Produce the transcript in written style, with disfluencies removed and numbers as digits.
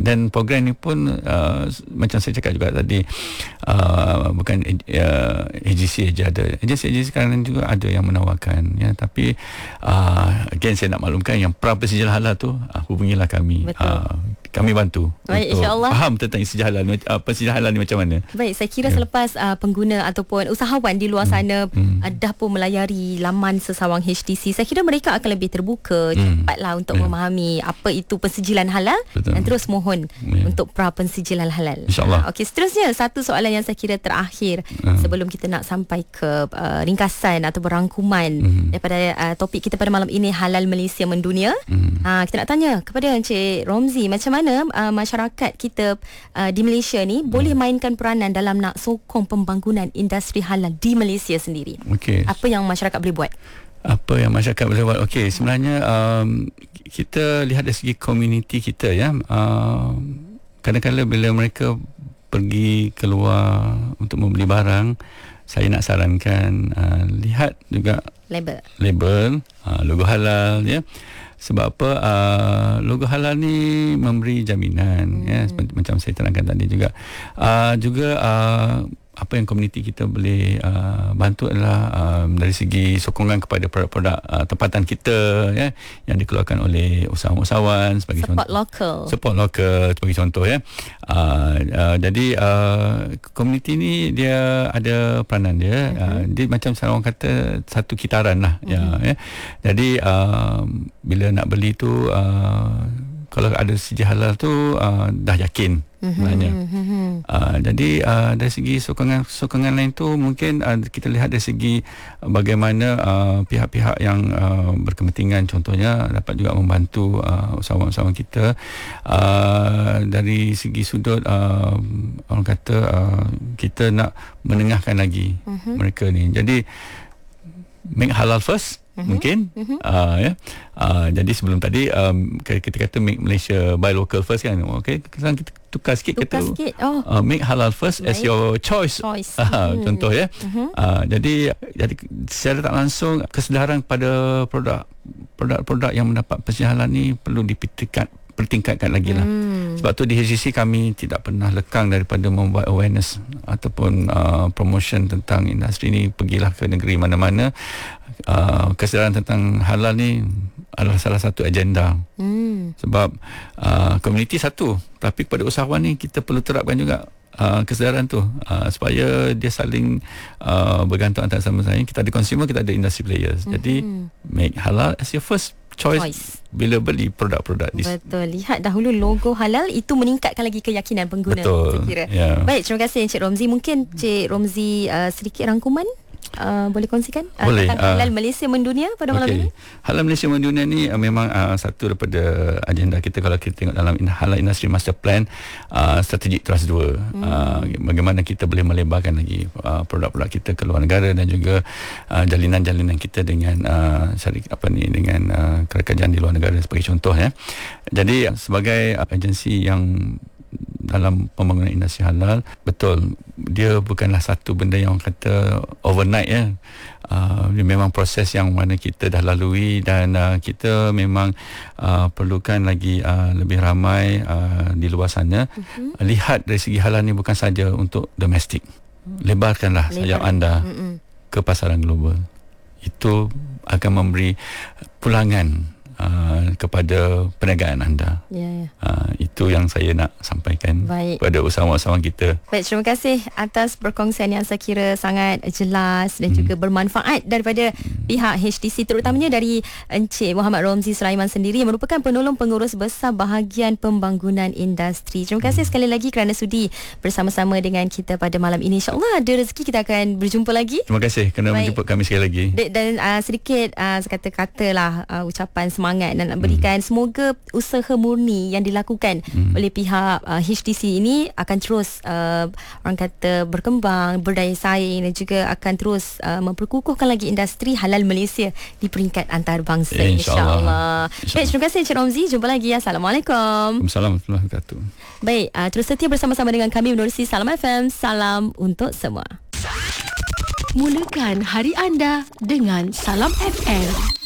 dan program ni pun macam saya cakap juga tadi, bukan AGC aja ada, agensi sekarang juga ada yang menawarkan ya. Tapi again saya nak maklumkan yang pra-persijil halal tu hubungilah kami. Kami bantu. Baik, untuk insya-Allah faham tentang persijil halal, persijil halal ni macam mana. Baik, saya kira selepas pengguna ataupun usahawan di luar sana dah pun melayari laman sesawang HDC, saya kira mereka akan lebih terbuka cepatlah untuk memahami apa itu pensijilan halal. Betul. Dan terus mohon untuk pra-pensijilan halal. InsyaAllah. Okey, seterusnya satu soalan yang saya kira terakhir sebelum kita nak sampai ke ringkasan atau berangkuman daripada topik kita pada malam ini, halal Malaysia mendunia. Kita nak tanya kepada Encik Romzi, macam mana masyarakat kita di Malaysia ni boleh mainkan peranan dalam nak sokong pembangunan industri halal di Malaysia sendiri. Okey. Apa yang masyarakat boleh buat? Apa yang masyarakat boleh buat? Okey, sebenarnya kita lihat dari segi komuniti kita ya. Kadang-kadang bila mereka pergi keluar untuk membeli barang, saya nak sarankan lihat juga label logo halal ya. Sebab apa? Logo halal ni memberi jaminan ya, macam saya terangkan tadi juga. Apa yang komuniti kita boleh bantu adalah dari segi sokongan kepada produk-produk tempatan kita ya, yang dikeluarkan oleh usahawan sebagai support local sebagai contoh ya. Jadi komuniti ni dia ada peranan dia. Dia macam orang kata satu kitaran lah ya. Jadi bila nak beli tu kalau ada sijil halal tu dah yakin sebenarnya. Jadi dari segi sokongan lain tu mungkin kita lihat dari segi bagaimana pihak-pihak yang berkepentingan contohnya dapat juga membantu usahawan-usahawan kita dari segi sudut orang kata kita nak menengahkan lagi mereka ni. Jadi make halal first mungkin ya. Jadi sebelum tadi kita kata make Malaysia buy local first kan. Okey, sekarang kita tukar sikit make halal first as your choice. Contoh ya. Jadi secara tak langsung kesedaran pada produk yang mendapat persijil halal ni perlu dipertingkatkan lagi lah. Sebab tu di HCC kami tidak pernah lekang daripada membuat awareness ataupun promotion tentang industri ni. Pergilah ke negeri mana-mana. Kesedaran tentang halal ni adalah salah satu agenda. Sebab komuniti satu, tapi kepada usahawan ni kita perlu terapkan juga kesedaran tu supaya dia saling bergantung antara sama lain. Kita ada consumer, kita ada industry players. Jadi make halal as your first choice bila beli produk-produk ni. Betul. Lihat dahulu logo halal, itu meningkatkan lagi keyakinan pengguna. Betul. Saya kira. Baik, terima kasih Encik Romzi. Mungkin Encik Romzi sedikit rangkuman boleh kongsikan tentang halal Malaysia mendunia pada malam ini? Halal Malaysia mendunia ni memang satu daripada agenda kita. Kalau kita tengok dalam Halal Industry Master Plan, Strategic Trust 2, bagaimana kita boleh melebarkan lagi produk-produk kita ke luar negara dan juga jalinan-jalinan kita dengan dengan kerajaan di luar negara sebagai contoh ya. Jadi sebagai agensi yang dalam pembangunan industri halal, betul, dia bukanlah satu benda yang kata overnight ya. Dia memang proses yang mana kita dah lalui dan kita memang perlukan lagi lebih ramai di luar sana. Lihat dari segi halal ni bukan saja untuk domestik. Lebarkanlah sayap anda ke pasaran global. Itu akan memberi pulangan kepada perniagaan anda. Itu yang saya nak sampaikan kepada usahawan-usahawan kita. Baik, terima kasih atas perkongsian yang saya kira sangat jelas dan juga bermanfaat daripada pihak HDC, terutamanya dari Encik Muhammad Romzi Sulaiman sendiri yang merupakan penolong pengurus besar bahagian pembangunan industri. Terima kasih sekali lagi kerana sudi bersama-sama dengan kita pada malam ini. InsyaAllah ada rezeki kita akan berjumpa lagi. Terima kasih kerana menjemput kami sekali lagi. Dan sedikit kata-katalah ucapan semangat dan nak berikan semoga usaha murni yang dilakukan oleh pihak HDC ini akan terus orang kata berkembang, berdaya saing dan juga akan terus memperkukuhkan lagi industri halal Malaysia di peringkat antarabangsa, insyaAllah. Baik, terima kasih Encik Romzi. Jumpa lagi. Assalamualaikum. Assalamualaikum warahmatullahi wabarakatuh. Baik, terus setia bersama-sama dengan kami menerusi Salam FM. Salam untuk semua. Mulakan hari anda dengan Salam FM.